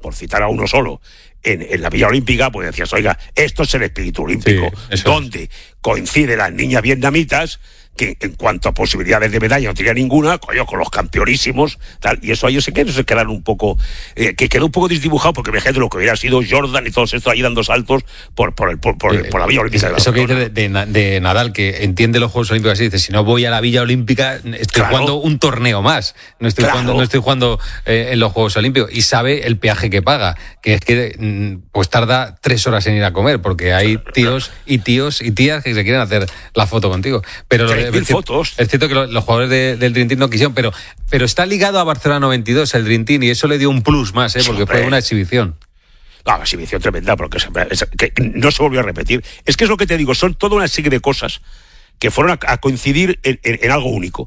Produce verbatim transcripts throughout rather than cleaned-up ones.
por citar a uno solo, en, en la Villa Olímpica, pues decías, oiga, esto es el espíritu olímpico, sí, donde coinciden las niñas vietnamitas, que en cuanto a posibilidades de medalla no tenía ninguna, coño, con los campeonísimos, tal, y eso ahí se quedaron, se quedaron un poco, eh, que quedó un poco desdibujado, porque imagínate lo que hubiera sido Jordan y todos estos ahí dando saltos por, por, el, por, por, el, por la Villa Olímpica. Eso, eso que dice de, de, de Nadal, que entiende los Juegos Olímpicos así, dice, si no voy a la Villa Olímpica, estoy claro. jugando un torneo más, no estoy claro. jugando, no estoy jugando eh, en los Juegos Olímpicos, y sabe el peaje que paga, que es que pues tarda tres horas en ir a comer, porque hay tíos y tíos y tías que se quieren hacer la foto contigo. Pero lo de, fotos. Es cierto que los, los jugadores de, del Dream Team no quisieron, pero, pero está ligado a Barcelona noventa y dos el Dream Team, y eso le dio un plus más, ¿eh? Porque sí, fue una exhibición. No, una exhibición tremenda, porque es, es, que no se volvió a repetir. Es que es lo que te digo, son toda una serie de cosas que fueron a, a coincidir en, en, en algo único.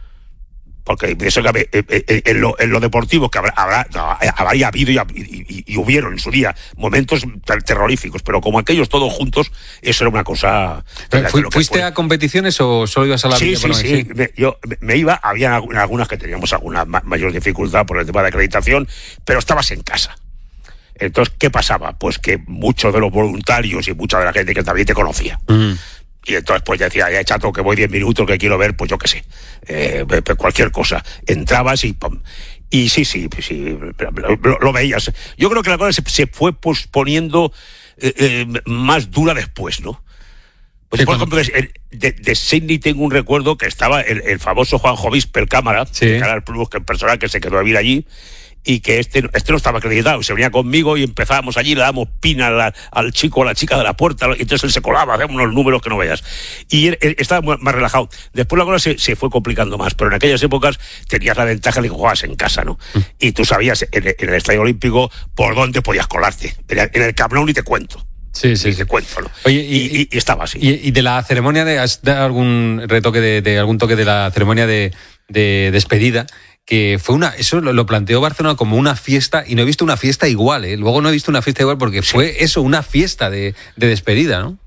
Porque eso que en, en, lo, en lo deportivo que habrá, habrá no, habría habido y, y, y hubieron en su día momentos terroríficos, pero como aquellos todos juntos, eso era una cosa. Fui, ¿Fuiste a competiciones o solo ibas a la sí, Villa? Sí, sí, sí. Me, yo me iba, había algunas que teníamos alguna mayor dificultad por el tema de acreditación, pero estabas en casa. Entonces, ¿qué pasaba? Pues que muchos de los voluntarios y mucha de la gente que también te conocía. Mm. Y entonces pues ya decía, ya chato, que voy diez minutos, que quiero ver, pues yo qué sé, eh, cualquier cosa. Entrabas y pum. Y sí, sí, sí, lo, lo veías. Yo creo que la cosa se, se fue posponiendo eh, eh, más dura después, ¿no? Pues sí, por cuando... ejemplo, de, de Sydney tengo un recuerdo que estaba el, el famoso Juanjo Visper Cámara, sí. de Canal Plus, que el personal que se quedó a vivir allí, y que este, este no estaba acreditado, se venía conmigo y empezábamos allí, le damos pina la, al chico o a la chica de la puerta, y entonces él se colaba, hacíamos unos números que no veas. Y él, él estaba más relajado. Después la cosa se, se fue complicando más, pero en aquellas épocas tenías la ventaja de que jugabas en casa, ¿no? Mm. Y tú sabías en, en el Estadio Olímpico por dónde podías colarte. En el Camp Nou ni te cuento. Sí, sí, ni sí. te cuento, ¿no? Oye, y, y, y, y estaba así. Y, y de la ceremonia, de, ¿has dado algún retoque de, de algún toque de la ceremonia de, de despedida? Que fue una, eso lo, lo planteó Barcelona como una fiesta, y no he visto una fiesta igual, ¿eh? Luego no he visto una fiesta igual porque fue sí. eso, una fiesta de, de despedida, ¿no?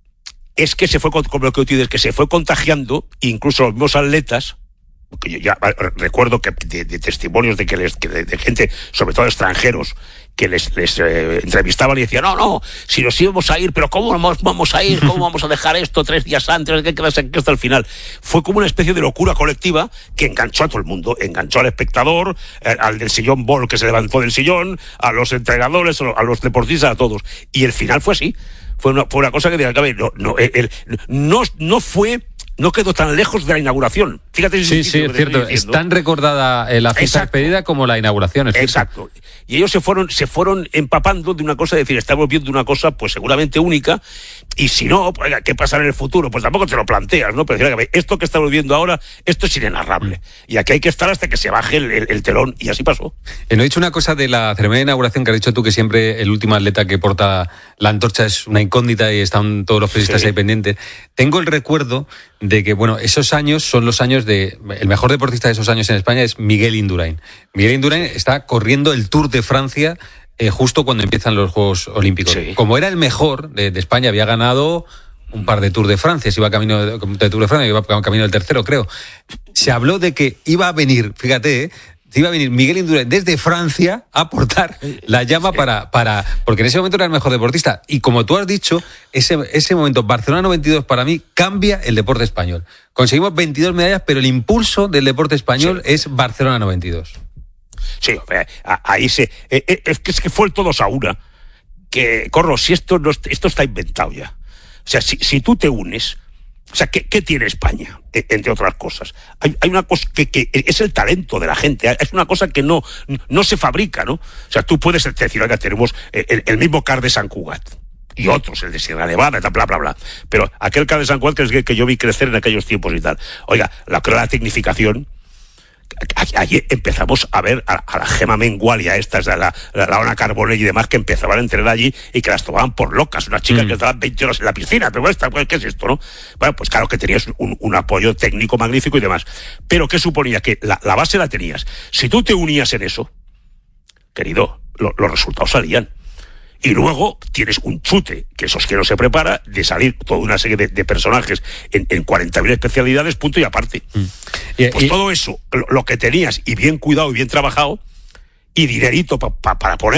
Es que se fue, como lo que tú dices, que se fue contagiando, incluso los mismos atletas, porque yo ya recuerdo que de, de testimonios de que les, que de, de gente, sobre todo extranjeros, que les, les eh, entrevistaban y decían, no, no, si nos íbamos a ir, pero ¿cómo vamos, vamos a ir? ¿Cómo vamos a dejar esto tres días antes? ¿Qué quedas aquí hasta el final? Fue como una especie de locura colectiva que enganchó a todo el mundo, enganchó al espectador, eh, al del sillón bol que se levantó del sillón, a los entrenadores, a los deportistas, a todos. Y el final fue así. Fue una, fue una cosa que, no, no, el, no, no fue... No quedó tan lejos de la inauguración. Fíjate. Sí, sí, es cierto. Es tan recordada eh, la fiesta despedida como la inauguración. Es Exacto. Y ellos se fueron, se fueron empapando de una cosa, de decir, estamos viendo una cosa, pues seguramente única, y si no, pues, ¿qué pasará en el futuro? Pues tampoco te lo planteas, ¿no? Pero decir, esto que estamos viendo ahora, esto es inenarrable. Y aquí hay que estar hasta que se baje el, el, el telón, y así pasó. Eh, no he dicho una cosa de la ceremonia de inauguración, que has dicho tú que siempre el último atleta que porta la antorcha es una incógnita y están todos los periodistas sí. ahí pendientes. Tengo el recuerdo de que, bueno, esos años son los años de... El mejor deportista de esos años en España es Miguel Indurain. Miguel Indurain está corriendo el Tour de Francia eh, justo cuando empiezan los Juegos Olímpicos. Sí. Como era el mejor de, de España, había ganado un par de Tour de Francia, se iba camino de, de Tour de Francia, iba camino del tercero, creo. Se habló de que iba a venir, fíjate, ¿eh? iba a venir Miguel Indurain desde Francia a aportar la llama sí. para, para... Porque en ese momento era el mejor deportista. Y como tú has dicho, ese, ese momento, Barcelona noventa y dos, para mí, cambia el deporte español. Conseguimos veintidós medallas, pero el impulso del deporte español sí. es Barcelona noventa y dos. Sí, ahí se... Es que, es que fue el todos a una. Que, Corro, si esto, no, esto está inventado ya. O sea, si, si tú te unes... O sea, ¿qué, qué tiene España? Entre otras cosas. Hay, hay una cosa que, que es el talento de la gente. Es una cosa que no, no se fabrica, ¿no? O sea, tú puedes decir, oiga, tenemos el, el mismo C A R de Sant Cugat. Y otros, el de Sierra Nevada, bla, bla, bla. Pero aquel C A R de Sant Cugat que es el que yo vi crecer en aquellos tiempos y tal. Oiga, la, la tecnificación... Allí empezamos a ver a, a la Gema Mengual y a estas, a la, la, la Ona Carbonell y demás, que empezaban a entrenar allí y que las tomaban por locas, unas chicas mm. que estaban veinte horas en la piscina, pero esta, ¿qué es esto, no? Bueno, pues claro que tenías un, un apoyo técnico magnífico y demás, pero ¿qué suponía? Que la, la base la tenías. Si tú te unías en eso, querido, lo, los resultados salían. Y luego tienes un chute, que eso es que no se prepara, de salir toda una serie de, de personajes en, en cuarenta mil especialidades, punto y aparte. Mm. Y, pues y... todo eso, lo, lo que tenías, y bien cuidado y bien trabajado, y dinerito pa, pa, para poner